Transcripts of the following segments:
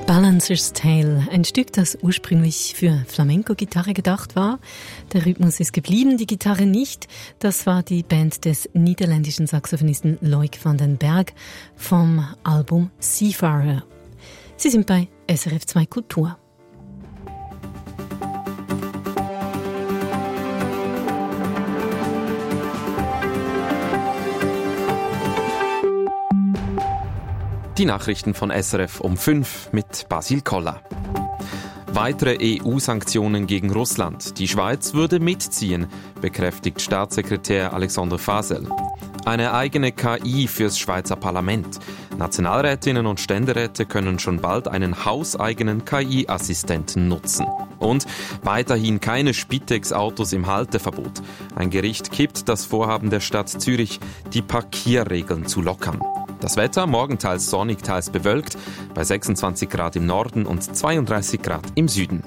Balancer's Tale, ein Stück, das ursprünglich für Flamenco-Gitarre gedacht war. Der Rhythmus ist geblieben, die Gitarre nicht. Das war die Band des niederländischen Saxophonisten Loïc van den Berg vom Album Seafarer. Sie sind bei SRF 2 Kultur. Die Nachrichten von SRF um 5 mit Basil Koller. Weitere EU-Sanktionen gegen Russland. Die Schweiz würde mitziehen, bekräftigt Staatssekretär Alexandre Fasel. Eine eigene KI fürs Schweizer Parlament. Nationalrätinnen und Ständeräte können schon bald einen hauseigenen KI-Assistenten nutzen. Und weiterhin keine Spitex-Autos im Halteverbot. Ein Gericht kippt das Vorhaben der Stadt Zürich, die Parkierregeln zu lockern. Das Wetter, morgen teils sonnig, teils bewölkt, bei 26 Grad im Norden und 32 Grad im Süden.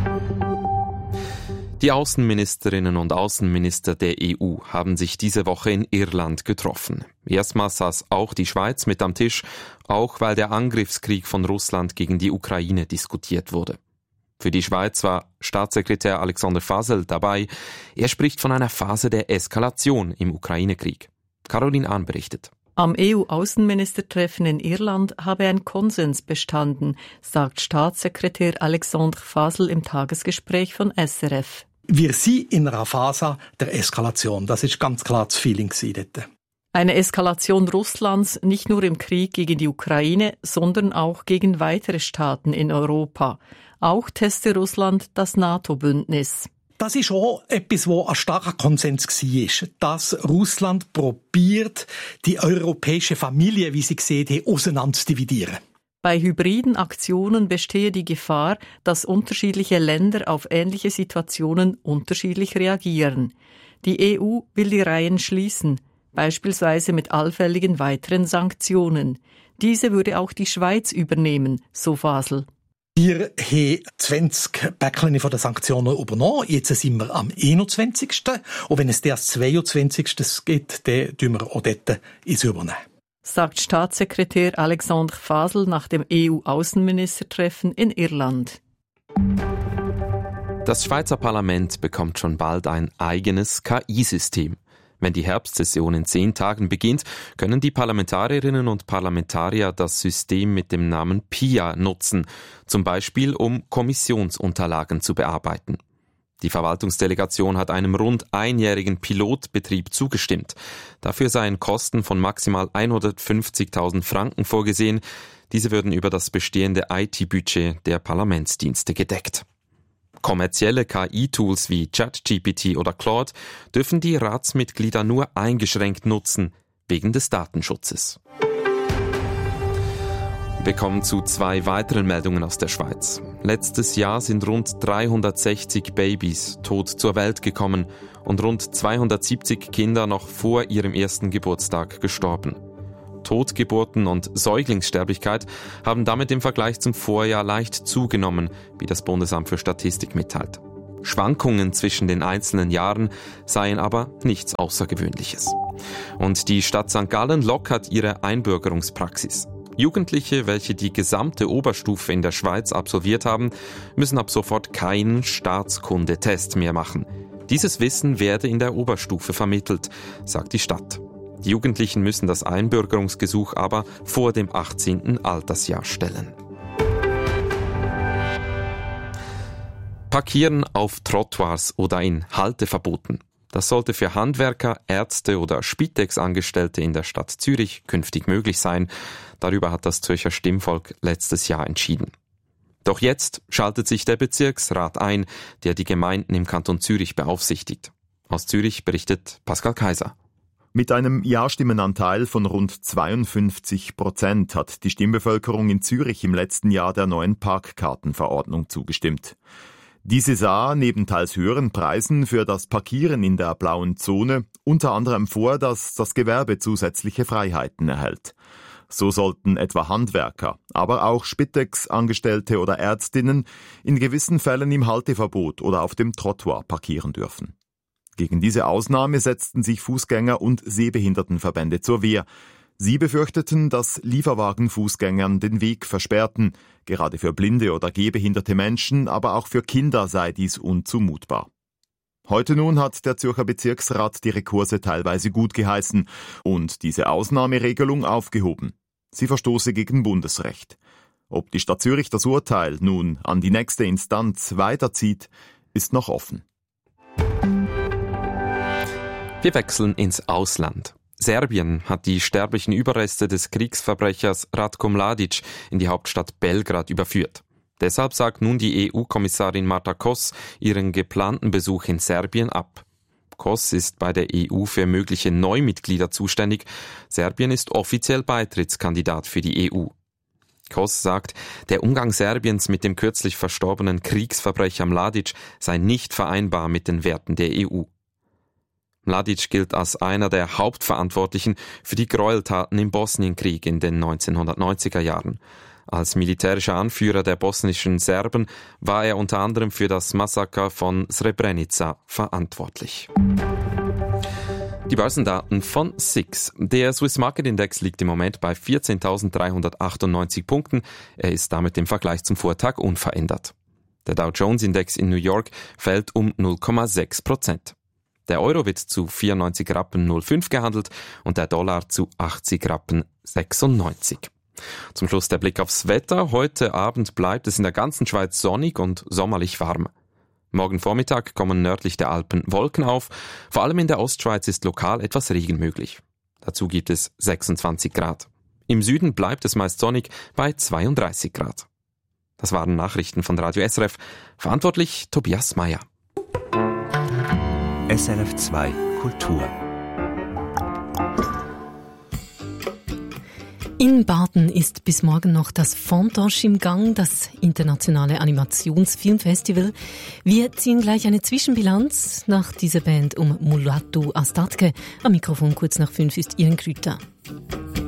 Die Außenministerinnen und Außenminister der EU haben sich diese Woche in Irland getroffen. Erstmals saß auch die Schweiz mit am Tisch, auch weil der Angriffskrieg von Russland gegen die Ukraine diskutiert wurde. Für die Schweiz war Staatssekretär Alexandre Fasel dabei. Er spricht von einer Phase der Eskalation im Ukraine-Krieg. Caroline Ahn berichtet. Am EU-Außenministertreffen in Irland habe ein Konsens bestanden, sagt Staatssekretär Alexandre Fasel im Tagesgespräch von SRF. Wir sind in einer Phase der Eskalation. Das ist ganz klar das Feeling dort. Eine Eskalation Russlands nicht nur im Krieg gegen die Ukraine, sondern auch gegen weitere Staaten in Europa. Auch teste Russland das NATO-Bündnis. Das ist auch etwas, wo ein starker Konsens war, dass Russland probiert, die europäische Familie, wie sie sehen, auseinander zu dividieren. Bei hybriden Aktionen bestehe die Gefahr, dass unterschiedliche Länder auf ähnliche Situationen unterschiedlich reagieren. Die EU will die Reihen schließen, beispielsweise mit allfälligen weiteren Sanktionen. Diese würde auch die Schweiz übernehmen, so Fasel. Wir haben 20 Päckchen von den Sanktionen übernommen. Jetzt sind wir am 21. Und wenn es das 22. gibt, dann tun wir auch dort übernehmen. Sagt Staatssekretär Alexandre Fasel nach dem EU-Außenministertreffen in Irland. Das Schweizer Parlament bekommt schon bald ein eigenes KI-System. Wenn die Herbstsession in 10 Tagen beginnt, können die Parlamentarierinnen und Parlamentarier das System mit dem Namen PIA nutzen, zum Beispiel um Kommissionsunterlagen zu bearbeiten. Die Verwaltungsdelegation hat einem rund einjährigen Pilotbetrieb zugestimmt. Dafür seien Kosten von maximal 150.000 Franken vorgesehen. Diese würden über das bestehende IT-Budget der Parlamentsdienste gedeckt. Kommerzielle KI-Tools wie ChatGPT oder Claude dürfen die Ratsmitglieder nur eingeschränkt nutzen, wegen des Datenschutzes. Wir kommen zu 2 weiteren Meldungen aus der Schweiz. Letztes Jahr sind rund 360 Babys tot zur Welt gekommen und rund 270 Kinder noch vor ihrem ersten Geburtstag gestorben. Totgeburten und Säuglingssterblichkeit haben damit im Vergleich zum Vorjahr leicht zugenommen, wie das Bundesamt für Statistik mitteilt. Schwankungen zwischen den einzelnen Jahren seien aber nichts Außergewöhnliches. Und die Stadt St. Gallen lockert ihre Einbürgerungspraxis. Jugendliche, welche die gesamte Oberstufe in der Schweiz absolviert haben, müssen ab sofort keinen Staatskundetest mehr machen. Dieses Wissen werde in der Oberstufe vermittelt, sagt die Stadt. Die Jugendlichen müssen das Einbürgerungsgesuch aber vor dem 18. Altersjahr stellen. Parkieren auf Trottoirs oder in Halteverboten. Das sollte für Handwerker, Ärzte oder Spitex-Angestellte in der Stadt Zürich künftig möglich sein. Darüber hat das Zürcher Stimmvolk letztes Jahr entschieden. Doch jetzt schaltet sich der Bezirksrat ein, der die Gemeinden im Kanton Zürich beaufsichtigt. Aus Zürich berichtet Pascal Kaiser. Mit einem Ja-Stimmenanteil von rund 52% hat die Stimmbevölkerung in Zürich im letzten Jahr der neuen Parkkartenverordnung zugestimmt. Diese sah neben teils höheren Preisen für das Parkieren in der blauen Zone unter anderem vor, dass das Gewerbe zusätzliche Freiheiten erhält. So sollten etwa Handwerker, aber auch Spitex-Angestellte oder Ärztinnen in gewissen Fällen im Halteverbot oder auf dem Trottoir parkieren dürfen. Gegen diese Ausnahme setzten sich Fußgänger- und Sehbehindertenverbände zur Wehr. Sie befürchteten, dass Lieferwagen Fußgängern den Weg versperrten. Gerade für blinde oder gehbehinderte Menschen, aber auch für Kinder sei dies unzumutbar. Heute nun hat der Zürcher Bezirksrat die Rekurse teilweise gut geheißen und diese Ausnahmeregelung aufgehoben. Sie verstoße gegen Bundesrecht. Ob die Stadt Zürich das Urteil nun an die nächste Instanz weiterzieht, ist noch offen. Wir wechseln ins Ausland. Serbien hat die sterblichen Überreste des Kriegsverbrechers Ratko Mladic in die Hauptstadt Belgrad überführt. Deshalb sagt nun die EU-Kommissarin Marta Kos ihren geplanten Besuch in Serbien ab. Kos ist bei der EU für mögliche Neumitglieder zuständig. Serbien ist offiziell Beitrittskandidat für die EU. Kos sagt, der Umgang Serbiens mit dem kürzlich verstorbenen Kriegsverbrecher Mladic sei nicht vereinbar mit den Werten der EU. Mladic gilt als einer der Hauptverantwortlichen für die Gräueltaten im Bosnienkrieg in den 1990er Jahren. Als militärischer Anführer der bosnischen Serben war er unter anderem für das Massaker von Srebrenica verantwortlich. Die Börsendaten von SIX. Der Swiss Market Index liegt im Moment bei 14.398 Punkten. Er ist damit im Vergleich zum Vortag unverändert. Der Dow Jones Index in New York fällt um 0,6%. Der Euro wird zu 94,05 Rappen gehandelt und der Dollar zu 80,96 Rappen. Zum Schluss der Blick aufs Wetter. Heute Abend bleibt es in der ganzen Schweiz sonnig und sommerlich warm. Morgen Vormittag kommen nördlich der Alpen Wolken auf. Vor allem in der Ostschweiz ist lokal etwas Regen möglich. Dazu gibt es 26 Grad. Im Süden bleibt es meist sonnig bei 32 Grad. Das waren Nachrichten von Radio SRF. Verantwortlich Tobias Meyer. SRF 2 Kultur. In Baden ist bis morgen noch das Fontoche im Gang, das internationale Animationsfilmfestival. Wir ziehen gleich eine Zwischenbilanz nach dieser Band um Mulatu Astatke. Am Mikrofon kurz nach 5 ist Iren Krüter.